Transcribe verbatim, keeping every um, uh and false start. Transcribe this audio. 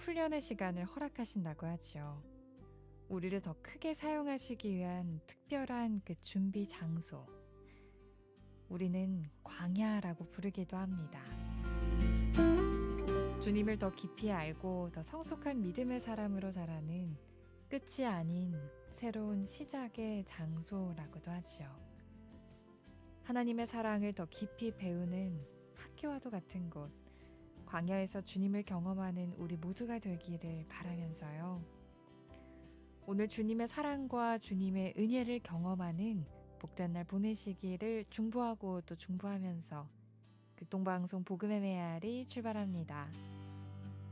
훈련의 시간을 허락하신다고 하죠. 우리를 더 크게 사용하시기 위한 특별한 그 준비 장소. 우리는 광야라고 부르기도 합니다. 주님을 더 깊이 알고 더 성숙한 믿음의 사람으로 자라는 끝이 아닌 새로운 시작의 장소라고도 하지요. 하나님의 사랑을 더 깊이 배우는 학교와도 같은 곳, 광야에서 주님을 경험하는 우리 모두가 되기를 바라면서요. 오늘 주님의 사랑과 주님의 은혜를 경험하는 복된 날 보내시기를 중보하고 또 중보하면서 극동방송 복음의 메아리 출발합니다.